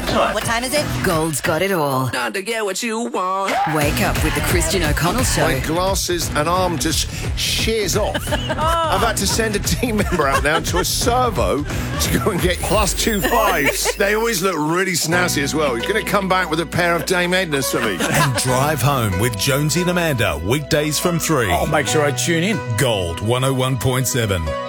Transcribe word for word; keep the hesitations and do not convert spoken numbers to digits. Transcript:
What time is it? Gold's got it all. Time to get what you want. Wake up with the Christian O'Connell Show. My glasses and arm just shears off. I've had to send a team member out now to a servo to go and get plus two fives. They always look really snazzy as well. You're going to come back with a pair of Dame Ednas for me. And drive home with Jonesy and Amanda, weekdays from three. I'll make sure I tune in. Gold one oh one point seven.